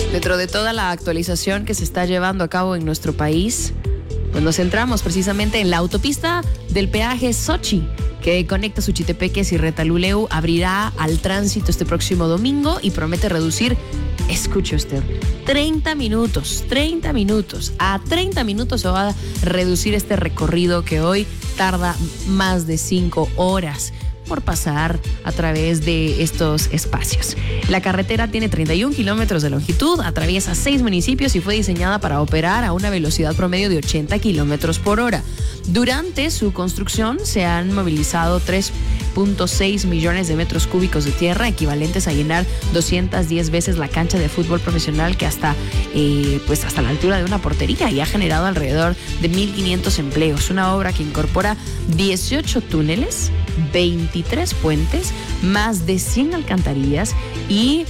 Dentro de toda la actualización que se está llevando a cabo en nuestro país, pues nos centramos precisamente en la autopista del peaje Sochi, que conecta Suchitepeques y Retalhuleu, abrirá al tránsito este próximo domingo y promete reducir, escuche usted, 30 minutos. A 30 minutos se va a reducir este recorrido que hoy tarda más de 5 horas por pasar a través de estos espacios. La carretera tiene 31 kilómetros de longitud, atraviesa 6 municipios y fue diseñada para operar a una velocidad promedio de 80 kilómetros por hora. Durante su construcción se han movilizado 3.6 millones de metros cúbicos de tierra, equivalentes a llenar 210 veces la cancha de fútbol profesional, que hasta la altura de una portería, y ha generado alrededor de 1.500 empleos. Una obra que incorpora 18 túneles, 23 puentes, más de 100 alcantarillas y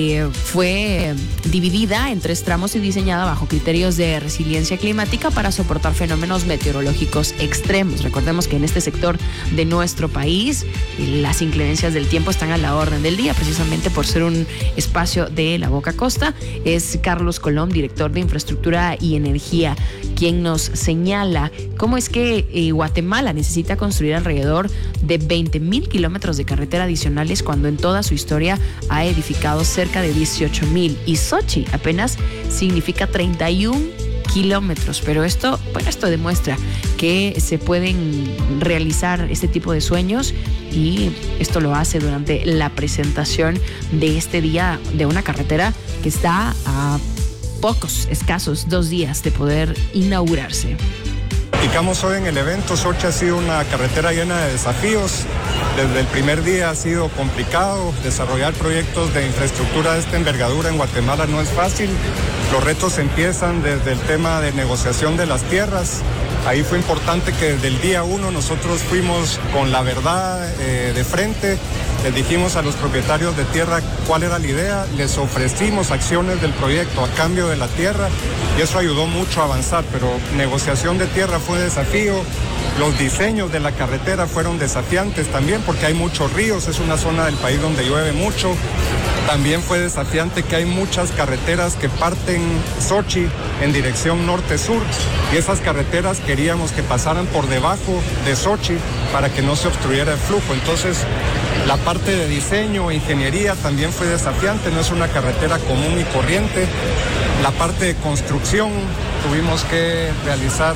fue dividida en 3 tramos y diseñada bajo criterios de resiliencia climática para soportar fenómenos meteorológicos extremos. Recordemos que en este sector de nuestro país las inclemencias del tiempo están a la orden del día, precisamente por ser un espacio de la Boca Costa. Es Carlos Colom, director de Infraestructura y Energía, quien nos señala cómo es que Guatemala necesita construir alrededor de 20,000 kilómetros de carretera adicionales, cuando en toda su historia ha edificado cerca de 18,000, y Sochi apenas significa 31 kilómetros. Pero esto demuestra que se pueden realizar este tipo de sueños, y esto lo hace durante la presentación de este día de una carretera que está a escasos 2 días de poder inaugurarse. Platicamos hoy en el evento. Sochi ha sido una carretera llena de desafíos. Desde el primer día ha sido complicado. Desarrollar proyectos de infraestructura de esta envergadura en Guatemala no es fácil. Los retos empiezan desde el tema de negociación de las tierras. Ahí fue importante que desde el día 1 nosotros fuimos con la verdad de frente. Les dijimos a los propietarios de tierra cuál era la idea, les ofrecimos acciones del proyecto a cambio de la tierra, y eso ayudó mucho a avanzar. Pero negociación de tierra fue un desafío. Los diseños de la carretera fueron desafiantes también, porque hay muchos ríos, es una zona del país donde llueve mucho. También fue desafiante que hay muchas carreteras que parten Sochi en dirección norte-sur, y esas carreteras queríamos que pasaran por debajo de Sochi para que no se obstruyera el flujo. Entonces, la parte de diseño e ingeniería también fue desafiante, no es una carretera común y corriente. La parte de construcción, tuvimos que realizar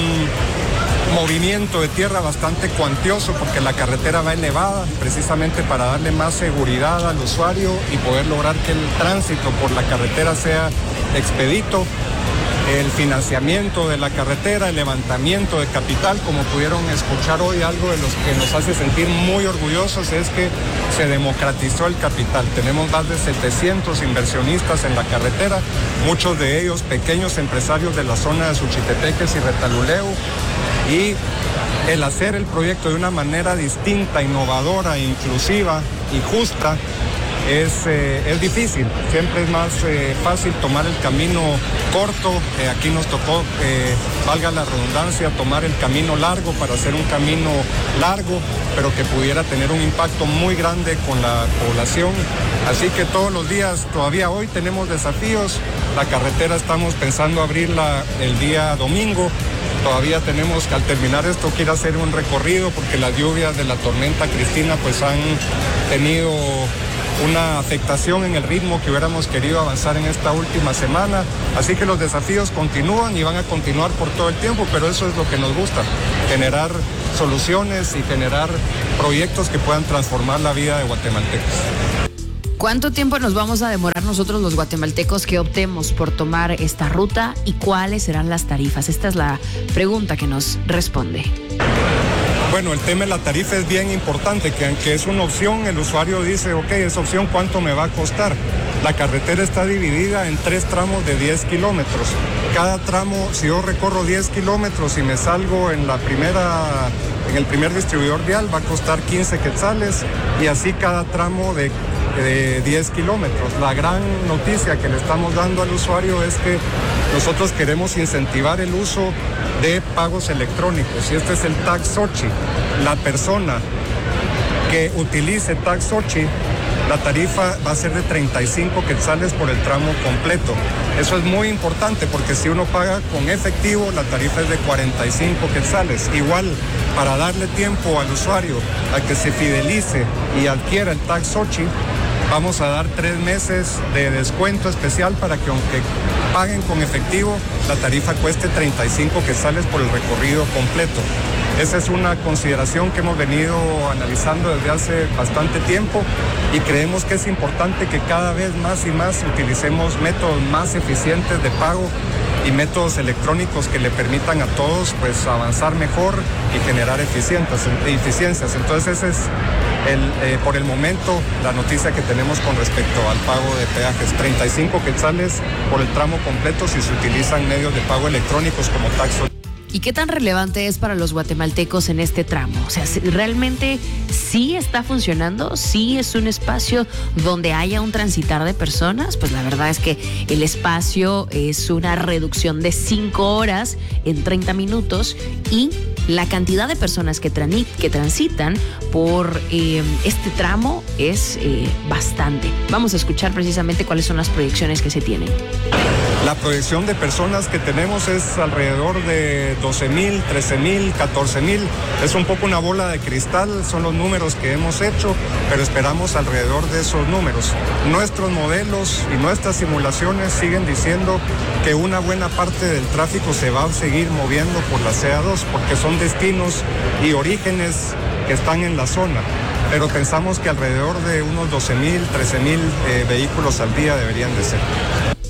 un movimiento de tierra bastante cuantioso, porque la carretera va elevada, precisamente para darle más seguridad al usuario y poder lograr que el tránsito por la carretera sea expedito. El financiamiento de la carretera, el levantamiento de capital, como pudieron escuchar hoy, algo de los que nos hace sentir muy orgullosos es que se democratizó el capital. Tenemos más de 700 inversionistas en la carretera, muchos de ellos pequeños empresarios de la zona de Suchitepeques y Retalhuleu, y el hacer el proyecto de una manera distinta, innovadora, inclusiva y justa es difícil. Siempre es más fácil tomar el camino corto. Aquí nos tocó, valga la redundancia, tomar el camino largo para hacer un camino largo, pero que pudiera tener un impacto muy grande con la población. Así que todos los días, todavía hoy tenemos desafíos. La carretera estamos pensando abrirla el día domingo. Todavía tenemos que, al terminar esto, que ir a hacer un recorrido, porque las lluvias de la tormenta Cristina pues han tenido una afectación en el ritmo que hubiéramos querido avanzar en esta última semana. Así que los desafíos continúan y van a continuar por todo el tiempo, pero eso es lo que nos gusta, generar soluciones y generar proyectos que puedan transformar la vida de guatemaltecos. ¿Cuánto tiempo nos vamos a demorar nosotros los guatemaltecos que optemos por tomar esta ruta, y cuáles serán las tarifas? Esta es la pregunta que nos responde. Bueno, el tema de la tarifa es bien importante, que aunque es una opción, el usuario dice, ok, esa opción, ¿cuánto me va a costar? La carretera está dividida en 3 tramos de 10 kilómetros. Cada tramo, si yo recorro 10 kilómetros y me salgo en el primer distribuidor vial, va a costar 15 quetzales, y así cada tramo de 10 kilómetros. La gran noticia que le estamos dando al usuario es que nosotros queremos incentivar el uso de pagos electrónicos, y este es el Tag Sochi. La persona que utilice Tag Sochi la tarifa va a ser de 35 quetzales por el tramo completo. Eso es muy importante porque si uno paga con efectivo, la tarifa es de 45 quetzales. Igual, para darle tiempo al usuario a que se fidelice y adquiera el tag Xochitl, vamos a dar 3 meses de descuento especial para que aunque paguen con efectivo, la tarifa cueste 35 quetzales por el recorrido completo. Esa es una consideración que hemos venido analizando desde hace bastante tiempo y creemos que es importante que cada vez más y más utilicemos métodos más eficientes de pago y métodos electrónicos que le permitan a todos pues avanzar mejor y generar eficiencias. Entonces ese es por el momento la noticia que tenemos con respecto al pago de peajes. 35 quetzales por el tramo completo si se utilizan medios de pago electrónicos como Taxo. ¿Y qué tan relevante es para los guatemaltecos en este tramo? O sea, ¿realmente sí está funcionando? ¿Sí es un espacio donde haya un transitar de personas? Pues la verdad es que el espacio es una reducción de 5 horas en 30 minutos y la cantidad de personas que transitan por este tramo es bastante. Vamos a escuchar precisamente cuáles son las proyecciones que se tienen. La proyección de personas que tenemos es alrededor de 12,000, 13,000, 14,000. Es un poco una bola de cristal, son los números que hemos hecho, pero esperamos alrededor de esos números. Nuestros modelos y nuestras simulaciones siguen diciendo que una buena parte del tráfico se va a seguir moviendo por la CA2 porque son destinos y orígenes que están en la zona. Pero pensamos que alrededor de unos 12,000, 13,000 vehículos al día deberían de ser.